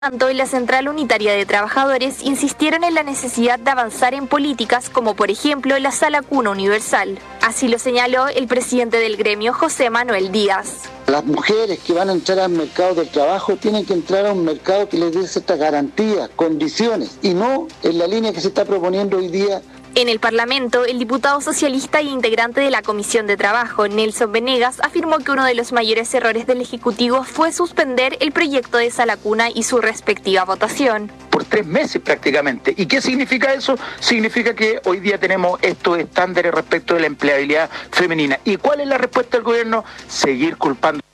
Tanto en la Central Unitaria de Trabajadores insistieron en la necesidad de avanzar en políticas como por ejemplo la Sala Cuna Universal. Así lo señaló el presidente del gremio, José Manuel Díaz. Las mujeres que van a entrar al mercado del trabajo tienen que entrar a un mercado que les dé ciertas garantías, condiciones, y no en la línea que se está proponiendo hoy día. En el Parlamento, el diputado socialista e integrante de la Comisión de Trabajo, Nelson Venegas, afirmó que uno de los mayores errores del Ejecutivo fue suspender el proyecto de Sala Cuna y su respectiva votación. Por 3 meses prácticamente. ¿Y qué significa eso? Significa que hoy día tenemos estos estándares respecto de la empleabilidad femenina. ¿Y cuál es la respuesta del gobierno? Seguir culpando.